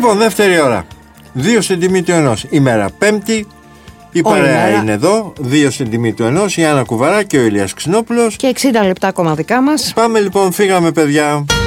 Λοιπόν, δεύτερη ώρα. 2 συντιμή του ενός. Ημέρα Πέμπτη. Η παρέα είναι εδώ. 2 συντιμή του ενός. Η Άννα Κουβαρά και ο Ηλίας Ξινόπουλος. Και 60 λεπτά κομματικά μας. Πάμε λοιπόν, φύγαμε παιδιά.